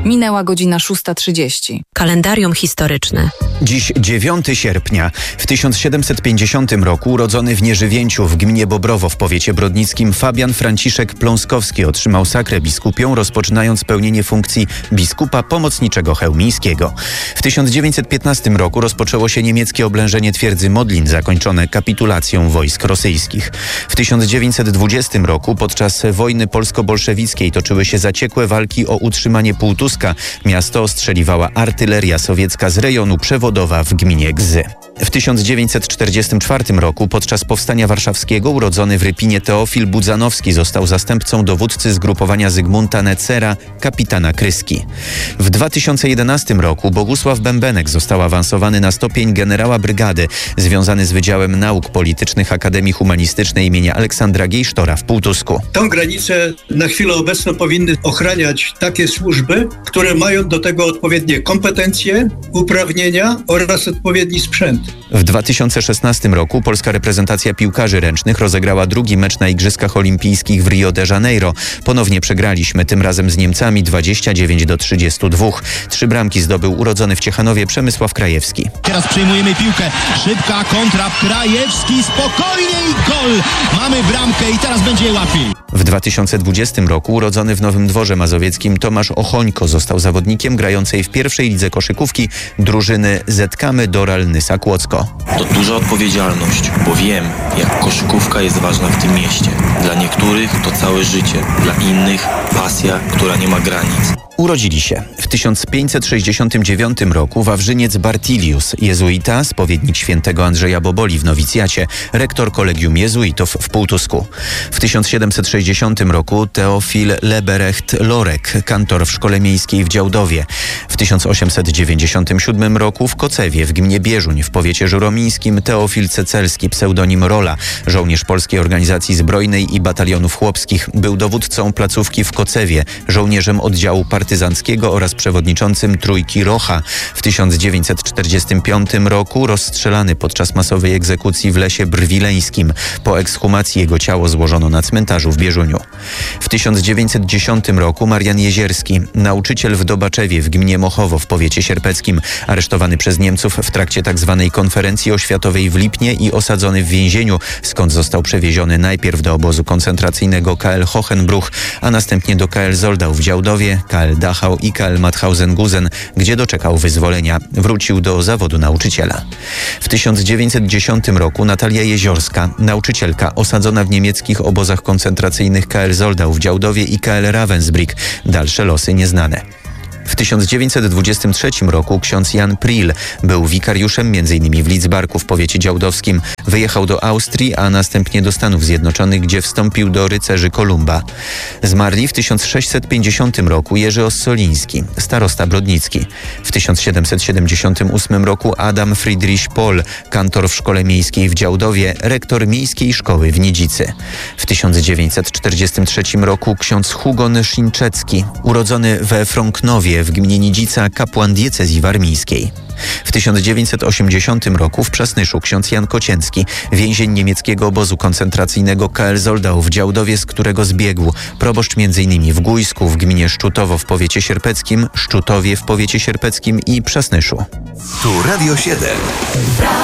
Minęła godzina 6:30. Kalendarium historyczne. Dziś 9 sierpnia. W 1750 roku urodzony w Nieżywięciu w gminie Bobrowo w powiecie brodnickim Fabian Franciszek Pląskowski otrzymał sakrę biskupią, rozpoczynając pełnienie funkcji biskupa pomocniczego chełmińskiego. W 1915 roku rozpoczęło się niemieckie oblężenie twierdzy Modlin, zakończone kapitulacją wojsk rosyjskich. W 1920 roku podczas wojny polsko-bolszewickiej toczyły się zaciekłe walki o utrzymanie Półtuska. Miasto ostrzeliwała artyleria sowiecka z rejonu Przewodowa w gminie Gzy. W 1944 roku podczas Powstania Warszawskiego urodzony w Rypinie Teofil Budzanowski został zastępcą dowódcy zgrupowania Zygmunta Necera, kapitana Kryski. W 2011 roku Bogusław Bębenek został awansowany na stopień generała brygady, związany z Wydziałem Nauk Politycznych Akademii Humanistycznej imienia Aleksandra Gejsztora w Półtusku. Tą granicę na chwilę obecną powinny ochraniać takie służby, które mają do tego odpowiednie kompetencje, uprawnienia oraz odpowiedni sprzęt. W 2016 roku polska reprezentacja piłkarzy ręcznych rozegrała drugi mecz na Igrzyskach Olimpijskich w Rio de Janeiro. Ponownie przegraliśmy, tym razem z Niemcami 29-32. 3 bramki zdobył urodzony w Ciechanowie Przemysław Krajewski. Teraz przejmujemy piłkę. Szybka kontra. Krajewski spokojnie i gol. Mamy bramkę i teraz będzie łatwiej. W 2020 roku urodzony w Nowym Dworze Mazowieckim Tomasz Ochońko został zawodnikiem grającej w pierwszej lidze koszykówki drużyny ZK Doral Nysa Kłodzko. To duża odpowiedzialność, bo wiem, jak koszykówka jest ważna w tym mieście. Dla niektórych to całe życie, dla innych pasja, która nie ma granic. Urodzili się w 1569 roku Wawrzyniec Bartilius, jezuita, spowiednik świętego Andrzeja Boboli w nowicjacie, rektor Kolegium Jezuitów w Półtusku. W 1760 roku Teofil Leberecht Lorek, kantor w szkole miejskiej w Działdowie. W 1897 roku w Kocewie w gminie Bieżuń w powiecie żuromińskim Teofil Cecelski, pseudonim Rola, żołnierz Polskiej Organizacji Zbrojnej i Batalionów Chłopskich. Był dowódcą placówki w Kocewie, żołnierzem oddziału partyzanckiego oraz przewodniczącym Trójki Rocha. W 1945 roku rozstrzelany podczas masowej egzekucji w lesie brwileńskim. Po ekshumacji jego ciało złożono na cmentarzu w Bieżuniu. W 1910 roku Marian Jezierski, nauczyciel w Dobaczewie w gminie Mochowo w powiecie sierpeckim, aresztowany przez Niemców w trakcie tzw. konferencji oświatowej w Lipnie i osadzony w więzieniu, skąd został przewieziony najpierw do obozu koncentracyjnego KL Hohenbruch, a następnie do KL Zoldau w Działdowie, KL Dachau i KL Mauthausen-Gusen, gdzie doczekał wyzwolenia. Wrócił do zawodu nauczyciela. W 1910 roku Natalia Jeziorska, nauczycielka osadzona w niemieckich obozach koncentracyjnych KL Zoldau w Działdowie i KL Ravensbrück. Dalsze losy nieznane. W 1923 roku ksiądz Jan Priel był wikariuszem m.in. w Lidzbarku w powiecie działdowskim. Wyjechał do Austrii, a następnie do Stanów Zjednoczonych, gdzie wstąpił do rycerzy Kolumba. Zmarli w 1650 roku Jerzy Ossoliński, starosta brodnicki. W 1778 roku Adam Friedrich Pohl, kantor w szkole miejskiej w Działdowie, rektor miejskiej szkoły w Niedzicy. W 1943 roku ksiądz Hugon Szyńczecki, urodzony we Frąknowie w gminie Niedzica, kapłan diecezji warmińskiej. W 1980 roku w Przasnyszu ksiądz Jan Kocięcki, więzień niemieckiego obozu koncentracyjnego KL Zoldau w Działdowie, z którego zbiegł. Proboszcz m.in. w Gujsku w gminie Szczutowo w powiecie sierpeckim, Szczutowie w powiecie sierpeckim i Przasnyszu. Tu Radio 7.